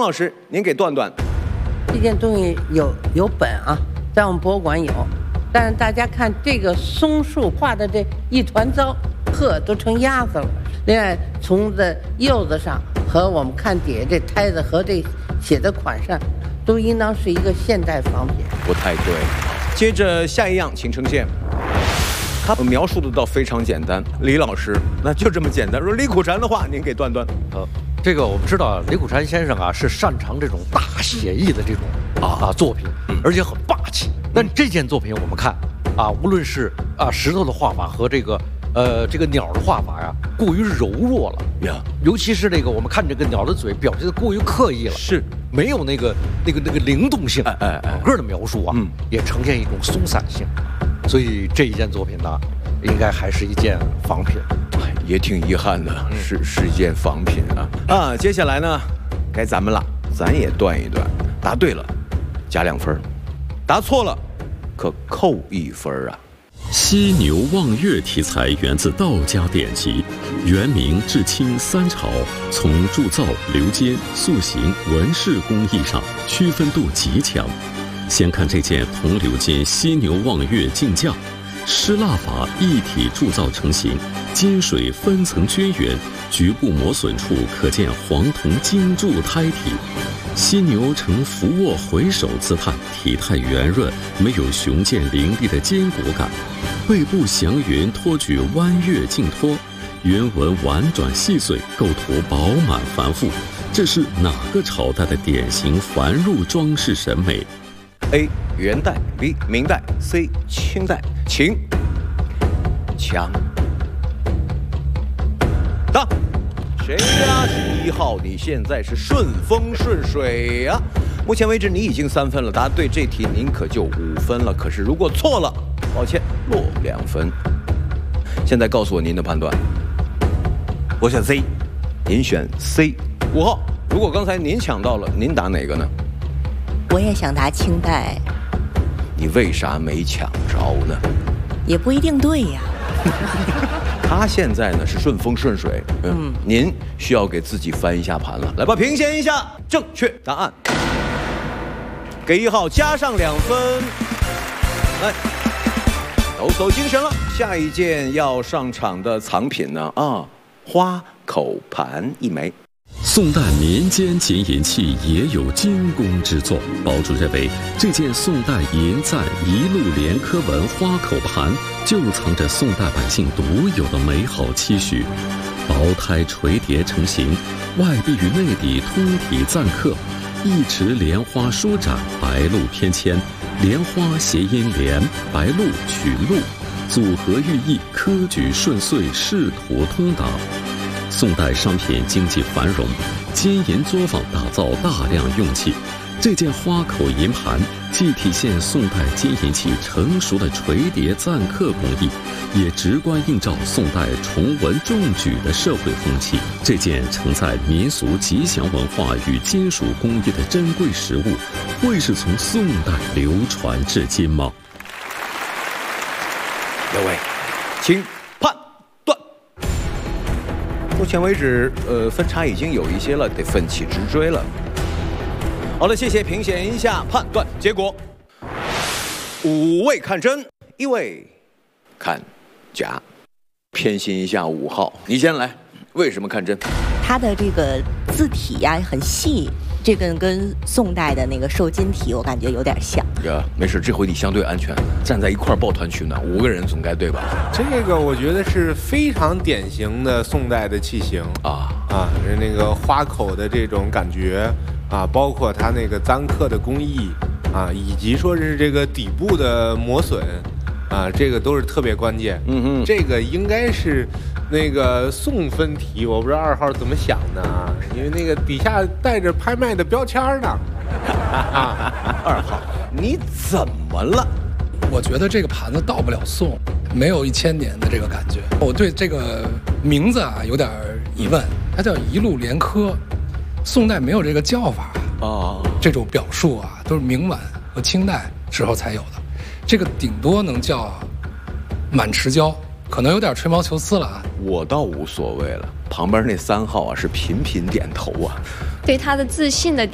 老师，您给断断。 这件东西有本啊，在我们博物馆有，但是大家看这个松树画的这一团糟，都成鸭子了。另外，从这釉子上和我们看底下这胎子和这写的款上，都应当是一个现代仿品。 不太对。接着下一样，请呈现。他描述的倒非常简单，李老师那就这么简单。说李苦禅的话，您给断断。 这个我们知道，李苦禅先生啊是擅长这种大写意的这种作品，而且很霸气。但这件作品我们看啊，无论是石头的画法和这个鸟的画法呀，过于柔弱了呀。尤其是我们看这个鸟的嘴表现的过于刻意了， 是没有那个灵动性。整个的描述啊，也呈现一种松散性。所以这一件作品呢，应该还是一件仿品。 也挺遗憾的，是一件仿品啊。接下来呢，该咱们了，咱也断一断。答对了，加2分；答错了，可扣1分啊。 犀牛望月题材源自道家典籍，元明至清3朝，从铸造、鎏金、塑形、纹饰工艺上区分度极强。先看这件铜鎏金犀牛望月镜架，施蜡法一体铸造成型，金水分层均匀，局部磨损处可见黄铜金铸胎体。犀牛呈俯卧回首姿态，体态圆润，没有雄健凌厉的坚果感。背部祥云托举弯月镜托，云纹婉转细碎，构图饱满繁复。这是哪个朝代的典型繁缛装饰审美？ A. 元代 B. 明代 C. 清代，请抢答。谁呀？是1号，你现在是顺风顺水呀。目前为止你已经3分了，答对这题您可就5分了。可是如果错了，抱歉，落2分。现在告诉我您的判断。我选 C， 您选 C。5号，如果刚才您抢到了，您答哪个呢？ 我也想答清代， 你为啥没抢着呢？ 也不一定对呀。 他现在呢是顺风顺水，您需要给自己翻一下盘了。来吧，评选一下正确答案，给1号加上2分。来，抖擞精神了。下一件要上场的藏品呢花口盘1枚。 宋代民间金银器也有精工之作，堡主认为这件宋代银赞一路连科纹花口盘就藏着宋代百姓独有的美好期许。薄胎垂叠成型，外壁与内底通体錾刻，一池莲花舒展，白鹭偏跹，莲花谐音莲，白鹭取鹿，组合寓意科举顺遂，仕途通达。 宋代商品经济繁荣，金银作坊打造大量用器。这件花口银盘既体现宋代金银器成熟的垂叠錾刻工艺，也直观映照宋代崇文重举的社会风气。这件承载民俗吉祥文化与金属工艺的珍贵实物，会是从宋代流传至今吗？ 各位，请。 目前为止，分差已经有一些了，得奋起直追了。好了，谢谢，评选一下判断结果。5位看真，1位看假，偏心一下5号，你先来，为什么看真？ 它的这个字体呀很细，这个跟宋代的那个瘦金体我感觉有点像。 呀，没事，这回你相对安全，站在一块抱团取暖，5个人总该对吧？ 这个我觉得是非常典型的宋代的器型那个花口的这种感觉包括它那个簪刻的工艺以及说是这个底部的磨损这个都是特别关键。这个应该是那个宋分题，我不知道2号怎么想的因为那个底下带着拍卖的标签呢。 2号，你怎么了？ 我觉得这个盘子到不了宋，没有1000年的这个感觉。我对这个名字有点疑问，它叫一路连科，宋代没有这个叫法这种表述都是明晚和清代时候才有的。这个顶多能叫满池胶，可能有点吹毛求疵了我倒无所谓了，旁边那3号是频频点头对他的自信的